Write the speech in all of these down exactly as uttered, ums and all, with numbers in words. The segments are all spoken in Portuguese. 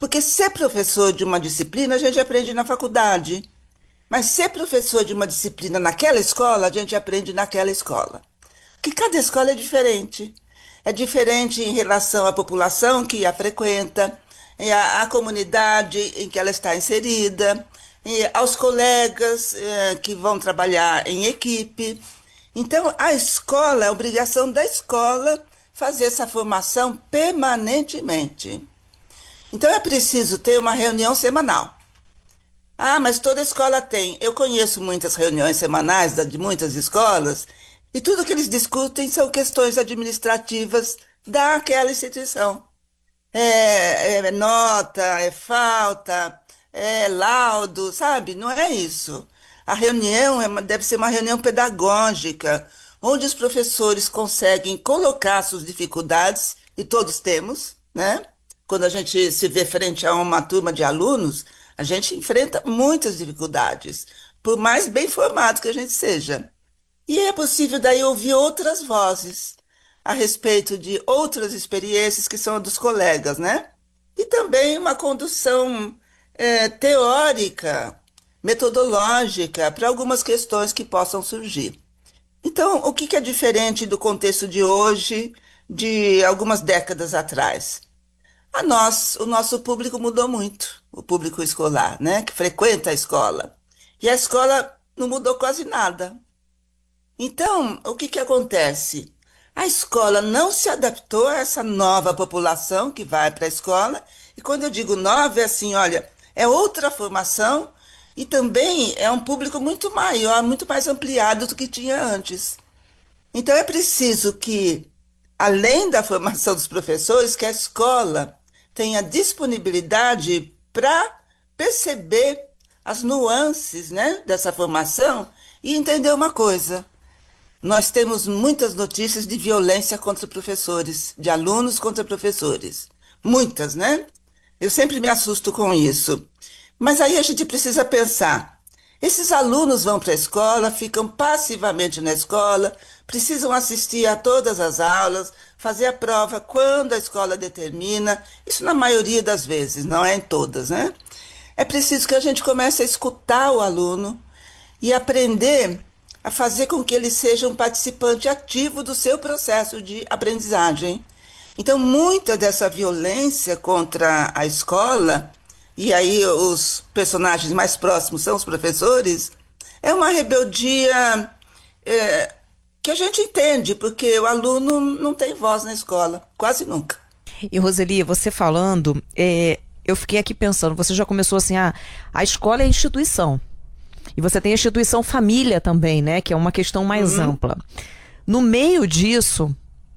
Porque ser professor de uma disciplina a gente aprende na faculdade, mas ser professor de uma disciplina naquela escola a gente aprende naquela escola. Que cada escola é diferente. É diferente em relação à população que a frequenta, e à, à comunidade em que ela está inserida, e aos colegas eh, que vão trabalhar em equipe. Então, a escola, é obrigação da escola fazer essa formação permanentemente. Então, é preciso ter uma reunião semanal. Ah, mas toda escola tem. Eu conheço muitas reuniões semanais da- de muitas escolas e tudo que eles discutem são questões administrativas daquela instituição. É, é nota, é falta, é laudo, sabe? Não é isso. A reunião é uma- deve ser uma reunião pedagógica, onde os professores conseguem colocar suas dificuldades, e todos temos, né? Quando a gente se vê frente a uma turma de alunos, a gente enfrenta muitas dificuldades, por mais bem formado que a gente seja. E é possível daí ouvir outras vozes a respeito de outras experiências que são dos colegas, né? E também uma condução eh, teórica, metodológica para algumas questões que possam surgir. Então, o que que é diferente do contexto de hoje, de algumas décadas atrás? A nós, o nosso público mudou muito, o público escolar, né? Que frequenta a escola. E a escola não mudou quase nada. Então, o que que acontece? A escola não se adaptou a essa nova população que vai para a escola. E quando eu digo nova, é assim, olha, é outra formação e também é um público muito maior, muito mais ampliado do que tinha antes. Então é preciso que, além da formação dos professores, que a escola tenha disponibilidade para perceber as nuances, né, dessa formação e entender uma coisa. Nós temos muitas notícias de violência contra professores, de alunos contra professores. Muitas, né? Eu sempre me assusto com isso. Mas aí a gente precisa pensar. Esses alunos vão para a escola, ficam passivamente na escola, precisam assistir a todas as aulas, fazer a prova quando a escola determina. Isso na maioria das vezes, não é em todas, né? É preciso que a gente comece a escutar o aluno e aprender a fazer com que ele seja um participante ativo do seu processo de aprendizagem. Então, muita dessa violência contra a escola, e aí os personagens mais próximos são os professores, é uma rebeldia é, que a gente entende, porque o aluno não tem voz na escola, quase nunca. E Roseli, você falando, é, eu fiquei aqui pensando, você já começou assim, ah, a escola é a instituição. E você tem a instituição família também, né? Que é uma questão mais Uhum. ampla. No meio disso,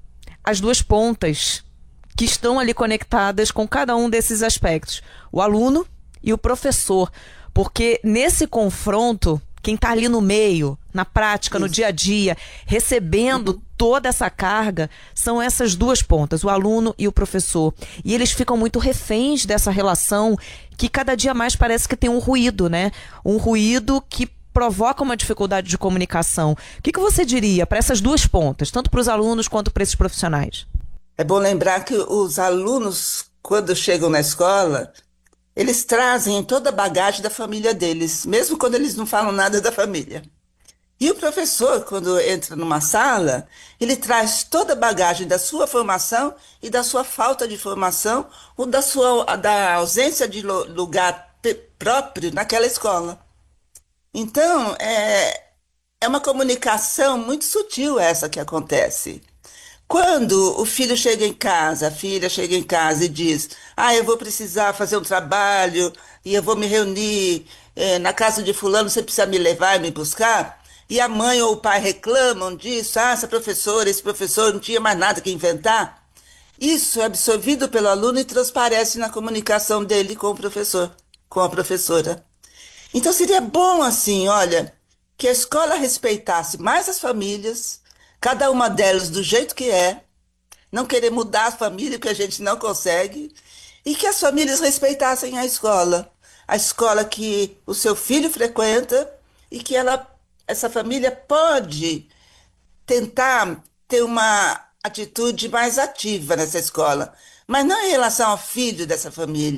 as duas pontas que estão ali conectadas com cada um desses aspectos, o aluno e o professor, porque nesse confronto, quem está ali no meio, na prática, no Isso. dia a dia, recebendo Uhum. toda essa carga, são essas duas pontas, o aluno e o professor. E eles ficam muito reféns dessa relação que cada dia mais parece que tem um ruído, né? Um ruído que provoca uma dificuldade de comunicação. O que que você diria para essas duas pontas, tanto para os alunos quanto para esses profissionais? É bom lembrar que os alunos, quando chegam na escola, eles trazem toda a bagagem da família deles, mesmo quando eles não falam nada da família. E o professor, quando entra numa sala, ele traz toda a bagagem da sua formação e da sua falta de formação ou da sua da ausência de lu- lugar pe- próprio naquela escola. Então, é, é uma comunicação muito sutil essa que acontece. Quando o filho chega em casa, a filha chega em casa e diz: Ah, eu vou precisar fazer um trabalho e eu vou me reunir eh, na casa de Fulano, você precisa me levar e me buscar. E a mãe ou o pai reclamam disso: Ah, essa professora, esse professor não tinha mais nada que inventar. Isso é absorvido pelo aluno e transparece na comunicação dele com o professor, com a professora. Então seria bom assim, olha, que a escola respeitasse mais as famílias, cada uma delas do jeito que é, não querer mudar a família, porque a gente não consegue, e que as famílias respeitassem a escola, a escola que o seu filho frequenta e que ela, essa família pode tentar ter uma atitude mais ativa nessa escola, mas não em relação ao filho dessa família.